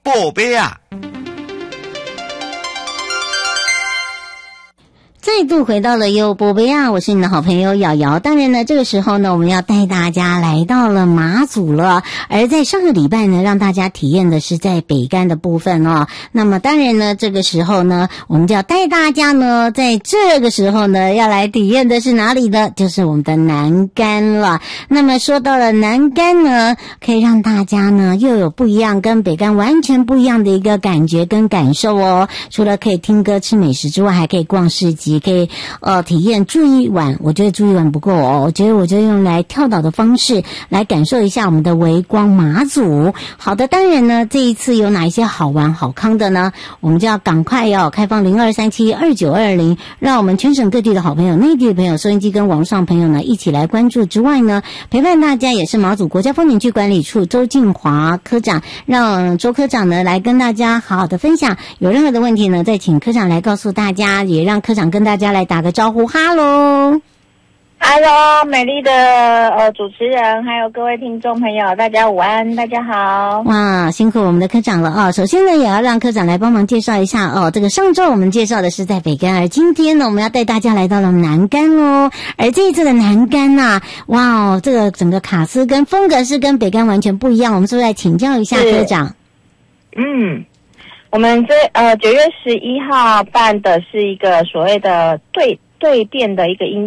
宝贝啊！ 再度回到了优波贝亚，我是你的好朋友瑶瑶。当然呢，这个时候呢，我们要带大家来到了马祖了。而在上个礼拜呢，让大家体验的是在北竿的部分哦。那么当然呢，这个时候呢，我们就要带大家呢，在这个时候呢，要来体验的是哪里呢？就是我们的南竿了。那么说到了南竿呢，可以让大家呢又有不一样，跟北竿完全不一样的一个感觉跟感受哦。除了可以听歌吃美食之外，还可以逛市集。可以体验住一晚，我觉得住一晚不够哦，我觉得我就用来跳岛的方式来感受一下我们的微光马祖。好的，当然呢，这一次有哪一些好玩好康的呢？我们就要赶快开放02372920，让我们全省各地的好朋友、内地的朋友、收音机跟网络上朋友呢一起来关注之外呢，陪伴大家也是马祖国家风景区管理处周进华科长，让周科长呢来跟大家好好的分享。有任何的问题呢，再请科长来告诉大家，也让科长跟大家来打个招呼。哈喽， 美丽的主持人，还有各位听众朋友，大家午安，大家好。 哇，辛苦我们的科长了哦。首先呢，也要让科长来帮忙介绍一下哦。这个上周我们介绍的是在北竿，而今天呢，我们要带大家来到了南竿哦。而这一次的南竿呐，哇哦，这个整个卡司跟风格是跟北竿完全不一样。我们是不是来请教一下科长？ 我们9月11号办的是一个所谓的对变的一个音